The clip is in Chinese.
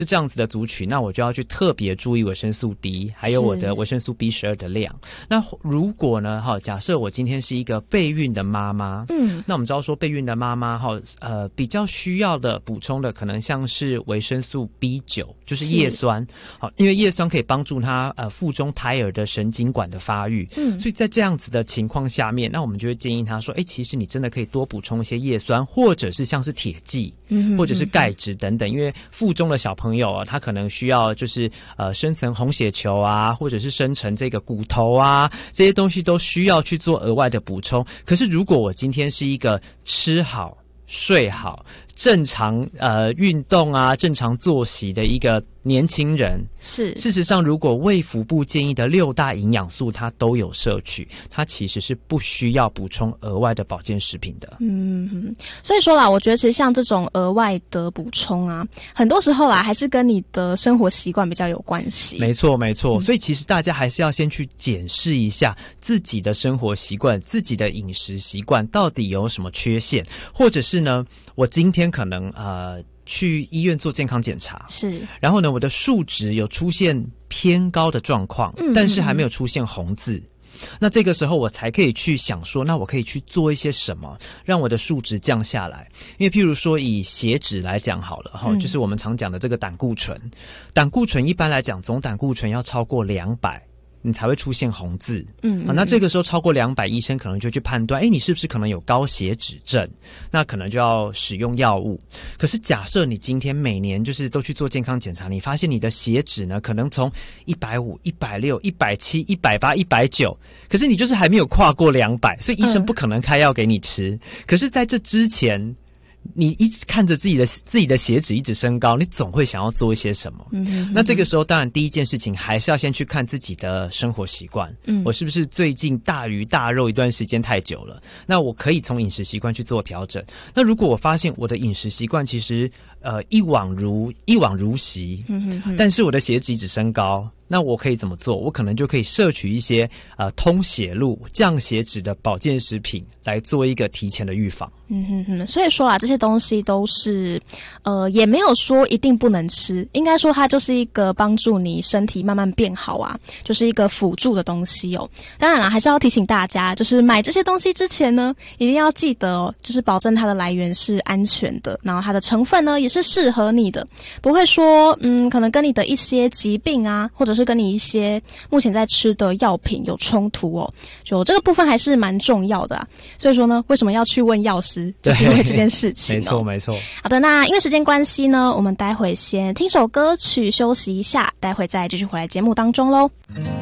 这样子的族群，那我就要去特别注意维生素 D， 还有我的维生素 B12 的量。那如果呢，假设我今天是一个备孕的妈妈，那我们知道说备孕的妈妈比较需要的补充的可能像是维生素 B9， 就是叶酸，因为叶酸可以帮助她腹中胎儿的神经管的发育，所以在这样子的情况下面，那我们就会建议她说，其实你真的可以多补充一些叶酸，或者是像是铁剂，或者是钙质等等，因为腹中的小朋友啊，他可能需要就是生成红血球啊，或者是生成这个骨头啊，这些东西都需要去做额外的补充。可是如果我今天是一个吃好睡好正常运动啊正常作息的一个年轻人，事实上如果卫福部建议的6大营养素它都有摄取，它其实是不需要补充额外的保健食品的。 所以说啦，我觉得其实像这种额外的补充啊，很多时候啦还是跟你的生活习惯比较有关系。 没错没错，所以其实大家还是要先去检视一下自己的生活习惯，自己的饮食习惯到底有什么缺陷，或者是呢我今天可能去医院做健康检查，然后呢我的数值有出现偏高的状况，但是还没有出现红字，那这个时候我才可以去想说，那我可以去做一些什么让我的数值降下来。因为譬如说以血脂来讲好了，就是我们常讲的这个胆固醇，胆固醇一般来讲总胆固醇要超过200你才会出现红字。那这个时候超过200，医生可能就去判断，你是不是可能有高血脂症，那可能就要使用药物。可是假设你今天每年就是都去做健康检查，你发现你的血脂呢可能从150、160、170、180、190，可是你就是还没有跨过200，所以医生不可能开药给你吃。可是在这之前你一直看着自己的血脂一直升高，你总会想要做一些什么。那这个时候当然第一件事情还是要先去看自己的生活习惯，我是不是最近大鱼大肉一段时间太久了，那我可以从饮食习惯去做调整。那如果我发现我的饮食习惯其实一往如昔，但是我的血脂一直升高，那我可以怎么做？我可能就可以摄取一些通血路降血脂的保健食品来做一个提前的预防。 所以说啊，这些东西都是也没有说一定不能吃，应该说它就是一个帮助你身体慢慢变好啊，就是一个辅助的东西哦。当然啦，还是要提醒大家，就是买这些东西之前呢，一定要记得哦，就是保证它的来源是安全的，然后它的成分呢也是适合你的，不会说可能跟你的一些疾病啊，或者是跟你一些目前在吃的药品有冲突哦。就这个部分还是蛮重要的啊。所以说呢，为什么要去问药师？就是因为这件事情。 没错没错。 好的，那因为时间关系呢，我们待会先听首歌曲休息一下，待会再继续回来节目当中咯。